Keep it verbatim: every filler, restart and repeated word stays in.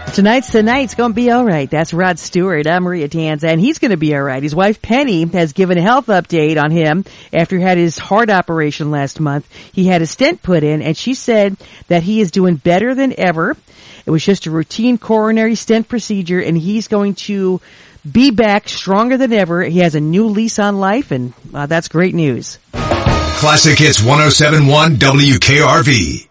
Tonight's the night. It's going to be all right. That's Rod Stewart. I'm Maria Tanza, and he's going to be all right. His wife, Penny, has given a health update on him after he had his heart operation last month. He had a stent put in, and she said that he is doing better than ever. It was just a routine coronary stent procedure, and he's going to be back stronger than ever. He has a new lease on life, and uh, that's great news. Classic Hits one oh seven point one W K R V.